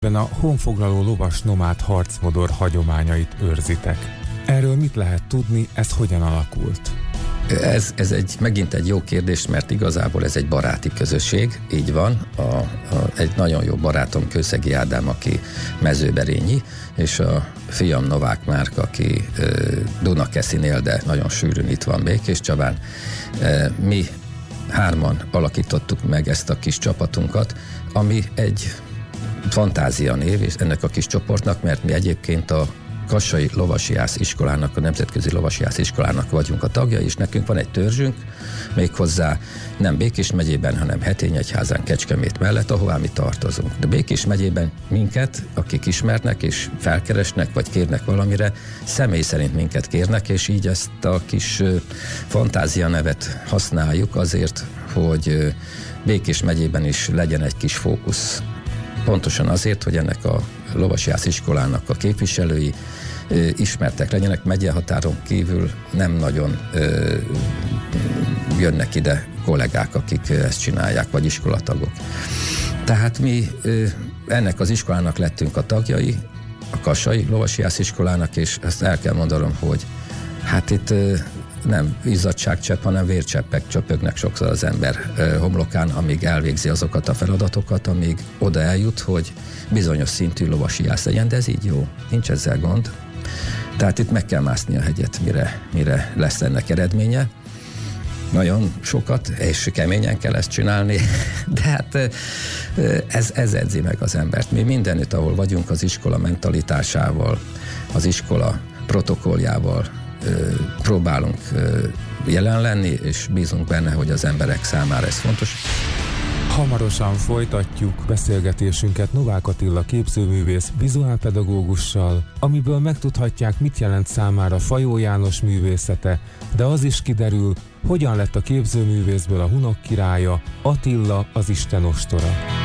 A honfoglaló lovas nomád harcmodor hagyományait őrzitek. Erről mit lehet tudni, ez hogyan alakult? Ez megint egy jó kérdés, mert igazából ez egy baráti közösség, így van. Egy nagyon jó barátom Kőszegi Ádám, aki mezőberényi, és a fiam Novák Márk, aki Dunakeszin él, de nagyon sűrűn itt van Békéscsabán. Mi hárman alakítottuk meg ezt a kis csapatunkat, ami egy fantázia név, és ennek a kis csoportnak, mert mi egyébként a Kassai Lovasjász Iskolának, a Nemzetközi Lovasjász Iskolának vagyunk a tagjai, és nekünk van egy törzsünk, méghozzá nem Békés megyében, hanem Hetényegyházán, Kecskemét mellett, ahová mi tartozunk. De Békés megyében minket, akik ismernek és felkeresnek, vagy kérnek valamire, személy szerint minket kérnek, és így ezt a kis fantázia nevet használjuk azért, hogy Békés megyében is legyen egy kis fókusz. Pontosan azért, hogy ennek a lovasjász iskolának a képviselői ismertek legyenek, megyehatáron kívül nem nagyon jönnek ide kollégák, akik ezt csinálják, vagy iskolatagok. Tehát mi ennek az iskolának lettünk a tagjai, a Kassai Lovasjász Iskolának, és ezt el kell mondanom, hogy hát itt nem izzadságcsepp, hanem vércseppek csöpögnek sokszor az ember homlokán, amíg elvégzi azokat a feladatokat, amíg oda eljut, hogy bizonyos szintű lovasjász legyen, de ez így jó, nincs ezzel gond. Tehát itt meg kell mászni a hegyet, mire lesz ennek eredménye. Nagyon sokat, és keményen kell ezt csinálni, de hát ez edzi meg az embert. Mi mindenütt, ahol vagyunk, az iskola mentalitásával, az iskola protokolljával próbálunk jelen lenni, és bízunk benne, hogy az emberek számára ez fontos. Hamarosan folytatjuk beszélgetésünket Novák Attila képzőművész vizuálpedagógussal, amiből megtudhatják, mit jelent számára Fajó János művészete, de az is kiderül, hogyan lett a képzőművészből a Hunok királya, Attila az Isten ostora.